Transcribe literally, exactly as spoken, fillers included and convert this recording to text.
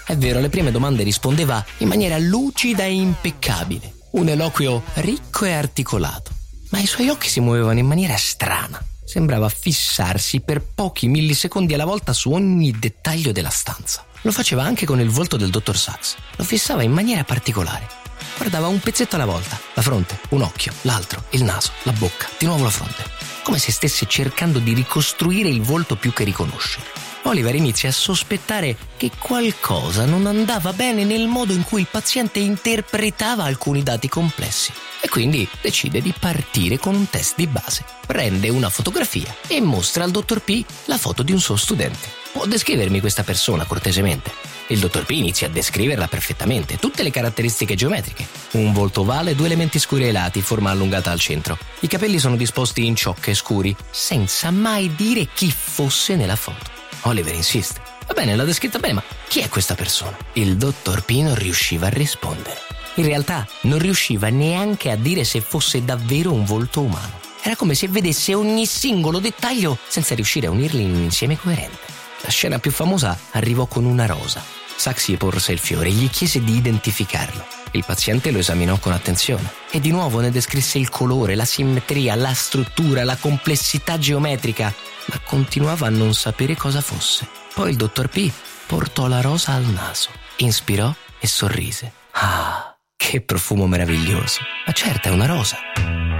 È vero, alle prime domande rispondeva in maniera lucida e impeccabile, un eloquio ricco e articolato, ma i suoi occhi si muovevano in maniera strana. Sembrava fissarsi per pochi millisecondi alla volta su ogni dettaglio della stanza. Lo faceva anche con il volto del dottor Sachs. Lo fissava in maniera particolare. Guardava un pezzetto alla volta, la fronte, un occhio, l'altro, il naso, la bocca, di nuovo la fronte, come se stesse cercando di ricostruire il volto più che riconoscere. Oliver inizia a sospettare che qualcosa non andava bene nel modo in cui il paziente interpretava alcuni dati complessi e quindi decide di partire con un test di base. Prende una fotografia e mostra al dottor P la foto di un suo studente. Può descrivermi questa persona cortesemente? Il dottor P inizia a descriverla perfettamente, tutte le caratteristiche geometriche. Un volto ovale, due elementi scuri ai lati, forma allungata al centro. I capelli sono disposti in ciocche scuri, senza mai dire chi fosse nella foto. Oliver insiste. Va bene, l'ha descritta bene, ma chi è questa persona? Il dottor P non riusciva a rispondere. In realtà non riusciva neanche a dire se fosse davvero un volto umano. Era come se vedesse ogni singolo dettaglio senza riuscire a unirli in un insieme coerente. La scena più famosa arrivò con una rosa. Sachs gli porse il fiore e gli chiese di identificarlo. Il paziente lo esaminò con attenzione e di nuovo ne descrisse il colore, la simmetria, la struttura, la complessità geometrica, ma continuava a non sapere cosa fosse. Poi il dottor P portò la rosa al naso, inspirò e sorrise. Ah, che profumo meraviglioso! Ma certo, è una rosa.